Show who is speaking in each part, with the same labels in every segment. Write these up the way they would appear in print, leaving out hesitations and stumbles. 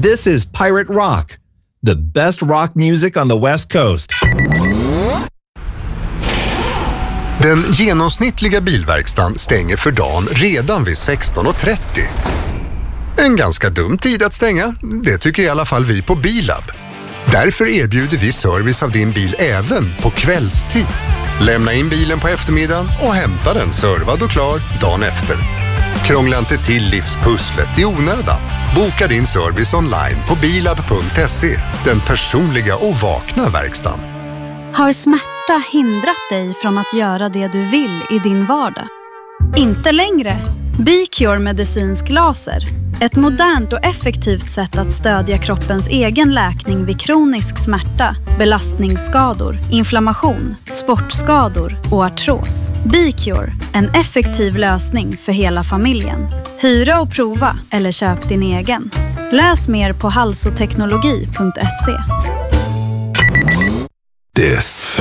Speaker 1: This is Pirate Rock, the best rock music on the West Coast.
Speaker 2: Den genomsnittliga bilverkstan stänger för dagen redan vid 16:30. En ganska dum tid att stänga, det tycker i alla fall vi på Bilab. Därför erbjuder vi service av din bil även på kvällstid. Lämna in bilen på eftermiddagen och hämta den servad och klar dagen efter. Krångla inte till livspusslet i onödan. Boka din service online på bilab.se. Den personliga och vakna verkstan.
Speaker 3: Har smärta hindrat dig från att göra det du vill i din vardag? Inte längre. B-Cure medicinsk laser. Ett modernt och effektivt sätt att stödja kroppens egen läkning vid kronisk smärta, belastningsskador, inflammation, sportskador och artros. B-Cure, en effektiv lösning för hela familjen. Hyra och prova eller köp din egen. Läs mer på halsoteknologi.se.
Speaker 4: This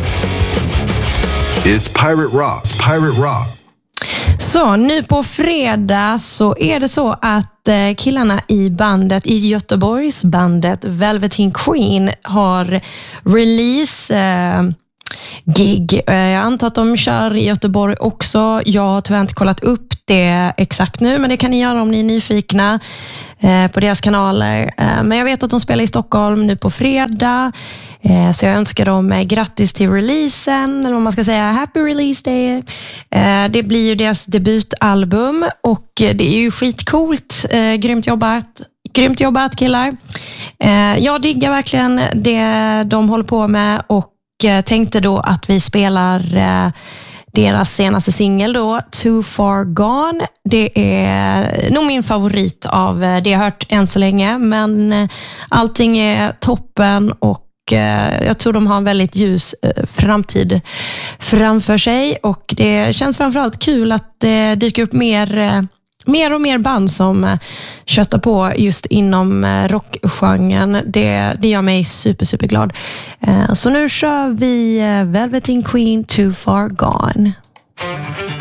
Speaker 4: is Pirate Rock. Pirate Rock.
Speaker 5: Så nu på fredag så är det så att killarna i Göteborgs bandet Velveteen Queen har release gig. Jag antar att de kör i Göteborg också. Jag har tyvärr inte kollat upp det exakt nu, men det kan ni göra om ni är nyfikna på deras kanaler. Men jag vet att de spelar i Stockholm nu på fredag. Så jag önskar dem grattis till releasen, eller vad man ska säga, happy release day. Det blir ju deras debutalbum och det är ju skitcoolt. Grymt jobbat killar. Jag diggar verkligen det de håller på med och tänkte då att vi spelar deras senaste singel då, Too Far Gone. Det är nog min favorit av det jag hört än så länge, men allting är toppen och jag tror de har en väldigt ljus framtid framför sig och det känns framförallt kul att det dyker upp mer och mer band som köttar på just inom rockgenren. Det gör mig super glad. Så nu kör vi Velveteen Queen Too Far Gone.